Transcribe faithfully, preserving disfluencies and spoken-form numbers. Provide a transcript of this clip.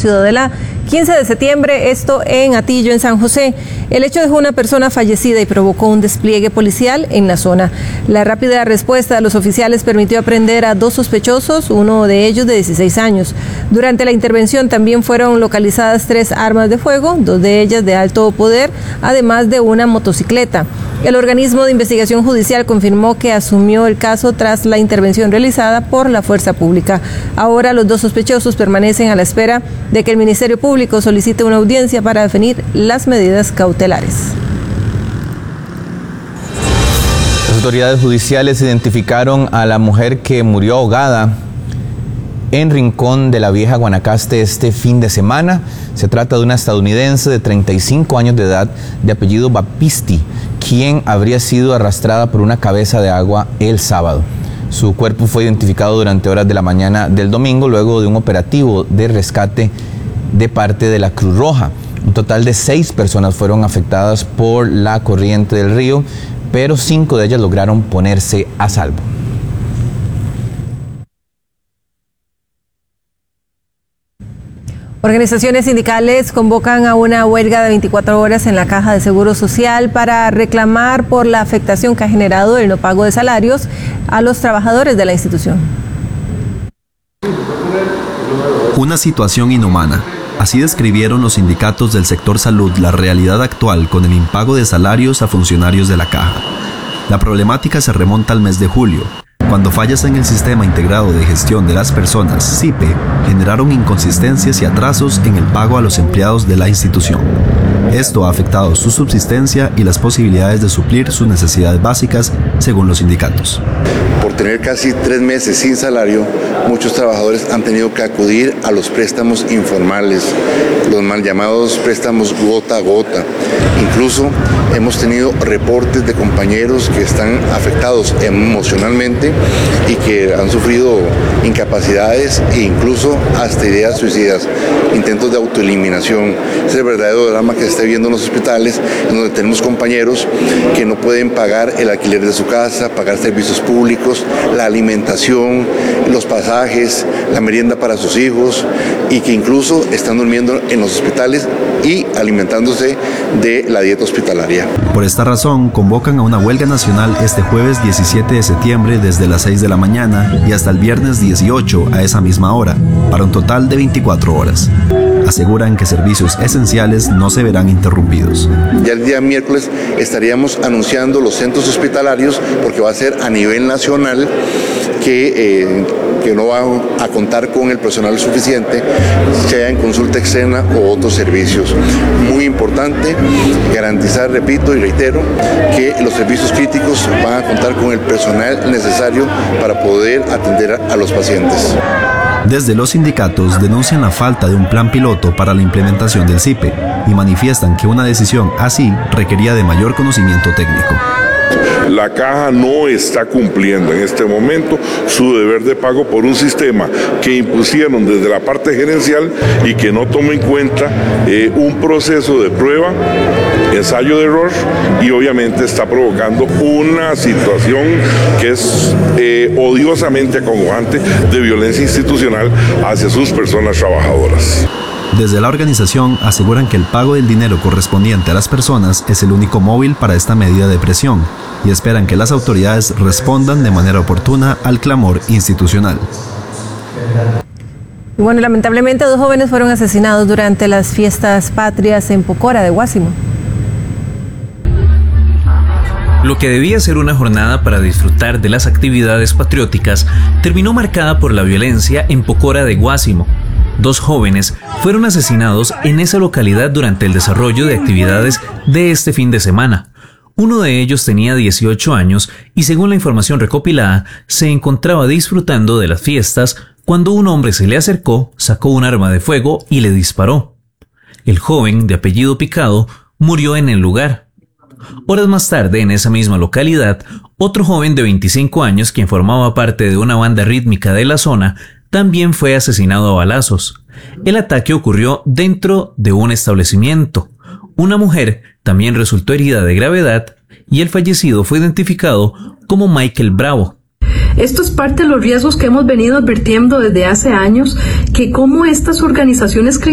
Ciudadela, quince de septiembre, esto en Atillo, en San José. El hecho dejó una persona fallecida y provocó un despliegue policial en la zona. La rápida respuesta de los oficiales permitió aprehender a dos sospechosos, uno de ellos de dieciséis años. Durante la intervención también fueron localizadas tres armas de fuego, dos de ellas de alto poder, además de una motocicleta. El organismo de investigación judicial confirmó que asumió el caso tras la intervención realizada por la fuerza pública. Ahora los dos sospechosos permanecen a la espera de que el Ministerio Público solicite una audiencia para definir las medidas cautelares. Las autoridades judiciales identificaron a la mujer que murió ahogada en Rincón de la Vieja, Guanacaste, este fin de semana. Se trata de una estadounidense de treinta y cinco años de edad, de apellido Bapisti, quien habría sido arrastrada por una cabeza de agua el sábado. Su cuerpo fue identificado durante horas de la mañana del domingo, luego de un operativo de rescate de parte de la Cruz Roja. Un total de seis personas fueron afectadas por la corriente del río, pero cinco de ellas lograron ponerse a salvo. Organizaciones sindicales convocan a una huelga de veinticuatro horas en la Caja de Seguro Social para reclamar por la afectación que ha generado el no pago de salarios a los trabajadores de la institución. Una situación inhumana. Así describieron los sindicatos del sector salud la realidad actual con el impago de salarios a funcionarios de la Caja. La problemática se remonta al mes de julio, cuando fallas en el Sistema Integrado de Gestión de las Personas, S I P E, generaron inconsistencias y atrasos en el pago a los empleados de la institución. Esto ha afectado su subsistencia y las posibilidades de suplir sus necesidades básicas, según los sindicatos. Por tener casi tres meses sin salario, muchos trabajadores han tenido que acudir a los préstamos informales, los mal llamados préstamos gota a gota. Incluso hemos tenido reportes de compañeros que están afectados emocionalmente y que han sufrido incapacidades e incluso hasta ideas suicidas, intentos de autoeliminación. Ese es el verdadero drama que se está viendo en los hospitales, en donde tenemos compañeros que no pueden pagar el alquiler de su casa, pagar servicios públicos, la alimentación, los pasajes, la merienda para sus hijos, y que incluso están durmiendo en los hospitales y alimentándose de la dieta hospitalaria. Por esta razón, convocan a una huelga nacional este jueves diecisiete de septiembre desde las seis de la mañana y hasta el viernes dieciocho a esa misma hora, para un total de veinticuatro horas. Aseguran que servicios esenciales no se verán interrumpidos. Ya el día miércoles estaríamos anunciando los centros hospitalarios, porque va a ser a nivel nacional, que, eh, que no va a contar con el personal suficiente, sea en consulta externa o otros servicios. Muy importante garantizar, repito y reitero, que los servicios críticos van a contar con el personal necesario para poder atender a, a los pacientes. Desde los sindicatos denuncian la falta de un plan piloto para la implementación del S I P E y manifiestan que una decisión así requería de mayor conocimiento técnico. La Caja no está cumpliendo en este momento su deber de pago por un sistema que impusieron desde la parte gerencial y que no toma en cuenta eh, un proceso de prueba, ensayo de error, y obviamente está provocando una situación que es eh, odiosamente acongojante de violencia institucional hacia sus personas trabajadoras. Desde la organización aseguran que el pago del dinero correspondiente a las personas es el único móvil para esta medida de presión y esperan que las autoridades respondan de manera oportuna al clamor institucional. Bueno, lamentablemente dos jóvenes fueron asesinados durante las fiestas patrias en Pocora de Guásimo. Lo que debía ser una jornada para disfrutar de las actividades patrióticas terminó marcada por la violencia en Pocora de Guásimo. Dos jóvenes fueron asesinados en esa localidad durante el desarrollo de actividades de este fin de semana. Uno de ellos tenía dieciocho años y, según la información recopilada, se encontraba disfrutando de las fiestas cuando un hombre se le acercó, sacó un arma de fuego y le disparó. El joven, de apellido Picado, murió en el lugar. Horas más tarde, en esa misma localidad, otro joven de veinticinco años, quien formaba parte de una banda rítmica de la zona, también fue asesinado a balazos. El ataque ocurrió dentro de un establecimiento. Una mujer también resultó herida de gravedad y el fallecido fue identificado como Michael Bravo. Esto es parte de los riesgos que hemos venido advirtiendo desde hace años, que como estas organizaciones criminales